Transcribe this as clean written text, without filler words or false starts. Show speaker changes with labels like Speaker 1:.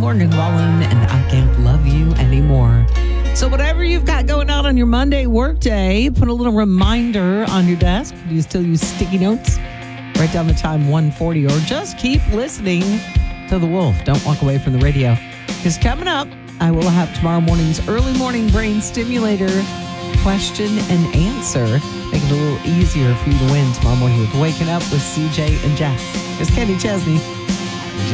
Speaker 1: Morgan Wallen, and I Can't Love You Anymore. So whatever you've got going on your Monday workday, put a little reminder on your desk. Do you still use sticky notes? Write down the time 1:40, or just keep listening to The Wolf. Don't walk away from the radio. Because coming up, I will have tomorrow morning's early morning brain stimulator question and answer. Make it a little easier for you to win tomorrow morning with Waking Up with CJ and Jess. It's Kenny Chesney.